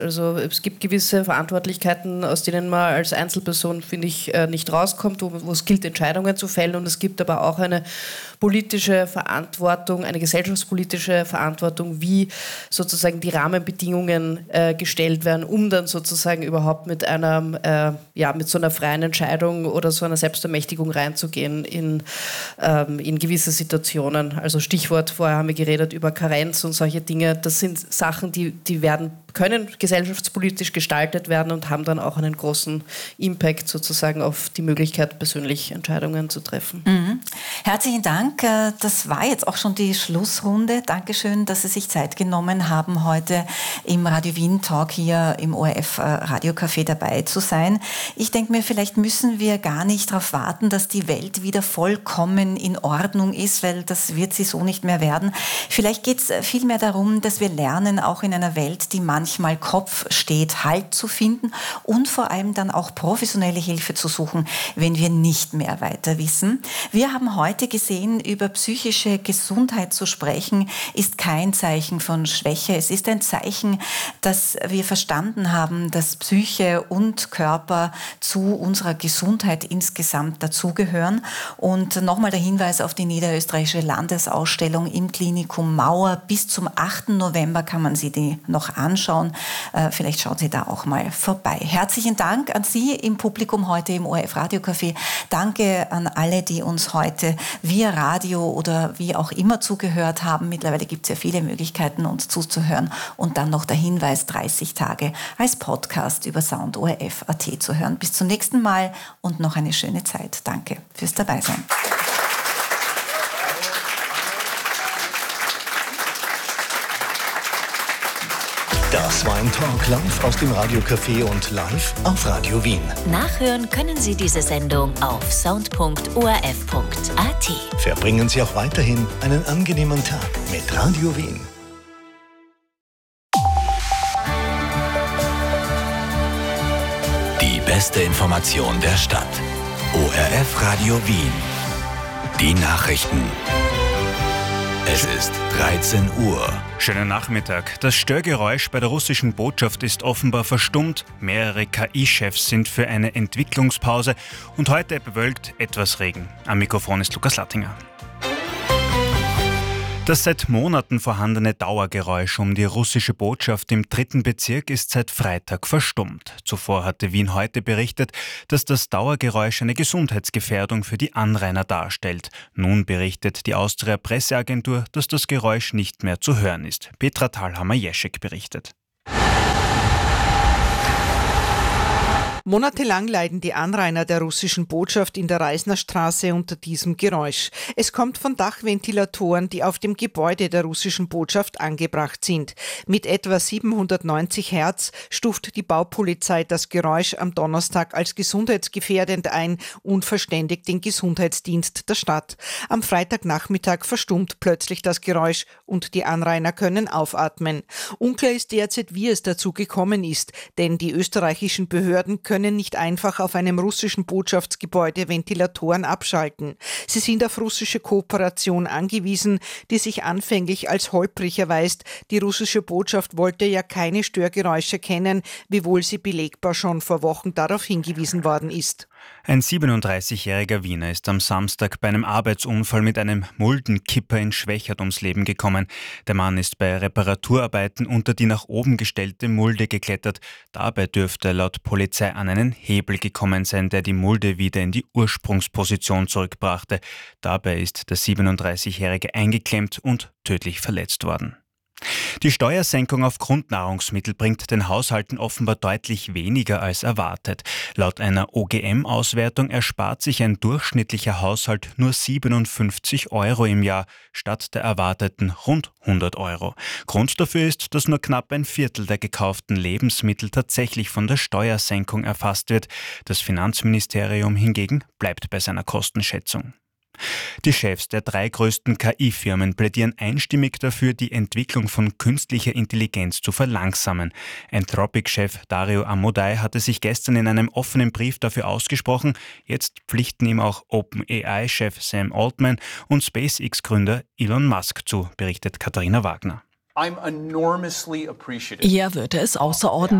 Also es gibt gewisse Verantwortlichkeiten, aus denen man als Einzelperson, finde ich, nicht rauskommt, wo es gilt, Entscheidungen zu fällen. Und es gibt aber auch eine politische Verantwortung, eine gesellschaftspolitische Verantwortung, wie sozusagen die Rahmenbedingungen gestellt werden, um dann sozusagen überhaupt mit mit so einer freien Entscheidung oder so einer Selbstermächtigung reinzugehen in gewisse Situationen. Also Stichwort, vorher haben wir geredet über Karenz und solche Dinge. Das sind Sachen, die können gesellschaftspolitisch gestaltet werden und haben dann auch einen großen Impact sozusagen auf die Möglichkeit, persönlich Entscheidungen zu treffen. Mhm. Herzlichen Dank. Das war jetzt auch schon die Schlussrunde. Dankeschön, dass Sie sich Zeit genommen haben, heute im Radio Wien Talk hier im ORF Radiocafé dabei zu sein. Ich denke mir, vielleicht müssen wir gar nicht darauf warten, dass die Welt wieder vollkommen in Ordnung ist, weil das wird sie so nicht mehr werden. Vielleicht geht es vielmehr darum, dass wir lernen, auch in einer Welt, die manchmal Kopf steht, Halt zu finden und vor allem dann auch professionelle Hilfe zu suchen, wenn wir nicht mehr weiter wissen. Wir haben heute gesehen, über psychische Gesundheit zu sprechen, ist kein Zeichen von Schwäche. Es ist ein Zeichen, dass wir verstanden haben, dass Psyche und Körper zu unserer Gesundheit insgesamt dazugehören. Und nochmal der Hinweis auf die niederösterreichische Landesausstellung im Klinikum Mauer. Bis zum 8. November kann man sie die noch anschauen. Vielleicht schaut Sie da auch mal vorbei. Herzlichen Dank an Sie im Publikum heute im ORF Radiocafé. Danke an alle, die uns heute via Radio oder wie auch immer zugehört haben. Mittlerweile gibt es ja viele Möglichkeiten, uns zuzuhören. Und dann noch der Hinweis, 30 Tage als Podcast über soundorf.at zu hören. Bis zum nächsten Mal und noch eine schöne Zeit. Danke fürs Dabeisein. Das war ein Talk live aus dem Radiocafé und live auf Radio Wien. Nachhören können Sie diese Sendung auf sound.orf.at. Verbringen Sie auch weiterhin einen angenehmen Tag mit Radio Wien. Die beste Information der Stadt. ORF Radio Wien. Die Nachrichten. Es ist 13 Uhr. Schönen Nachmittag. Das Störgeräusch bei der russischen Botschaft ist offenbar verstummt. Mehrere KI-Chefs sind für eine Entwicklungspause und heute bewölkt etwas Regen. Am Mikrofon ist Lukas Lattinger. Das seit Monaten vorhandene Dauergeräusch um die russische Botschaft im 3. Bezirk ist seit Freitag verstummt. Zuvor hatte Wien heute berichtet, dass das Dauergeräusch eine Gesundheitsgefährdung für die Anrainer darstellt. Nun berichtet die Austria Presseagentur, dass das Geräusch nicht mehr zu hören ist. Petra Thalhammer-Jeschek berichtet. Monatelang leiden die Anrainer der russischen Botschaft in der Reisnerstraße unter diesem Geräusch. Es kommt von Dachventilatoren, die auf dem Gebäude der russischen Botschaft angebracht sind. Mit etwa 790 Hertz stuft die Baupolizei das Geräusch am Donnerstag als gesundheitsgefährdend ein und verständigt den Gesundheitsdienst der Stadt. Am Freitagnachmittag verstummt plötzlich das Geräusch und die Anrainer können aufatmen. Unklar ist derzeit, wie es dazu gekommen ist, denn die österreichischen Behörden können nicht einfach auf einem russischen Botschaftsgebäude Ventilatoren abschalten. Sie sind auf russische Kooperation angewiesen, die sich anfänglich als holprig erweist. Die russische Botschaft wollte ja keine Störgeräusche kennen, wiewohl sie belegbar schon vor Wochen darauf hingewiesen worden ist. Ein 37-jähriger Wiener ist am Samstag bei einem Arbeitsunfall mit einem Muldenkipper in Schwächert ums Leben gekommen. Der Mann ist bei Reparaturarbeiten unter die nach oben gestellte Mulde geklettert. Dabei dürfte er laut Polizei an einen Hebel gekommen sein, der die Mulde wieder in die Ursprungsposition zurückbrachte. Dabei ist der 37-jährige eingeklemmt und tödlich verletzt worden. Die Steuersenkung auf Grundnahrungsmittel bringt den Haushalten offenbar deutlich weniger als erwartet. Laut einer OGM-Auswertung erspart sich ein durchschnittlicher Haushalt nur 57 Euro im Jahr statt der erwarteten rund 100 Euro. Grund dafür ist, dass nur knapp ein Viertel der gekauften Lebensmittel tatsächlich von der Steuersenkung erfasst wird. Das Finanzministerium hingegen bleibt bei seiner Kostenschätzung. Die Chefs der 3 größten KI-Firmen plädieren einstimmig dafür, die Entwicklung von künstlicher Intelligenz zu verlangsamen. Anthropic-Chef Dario Amodei hatte sich gestern in einem offenen Brief dafür ausgesprochen. Jetzt pflichten ihm auch OpenAI-Chef Sam Altman und SpaceX-Gründer Elon Musk zu, berichtet Katharina Wagner. Er würde es außerordentlich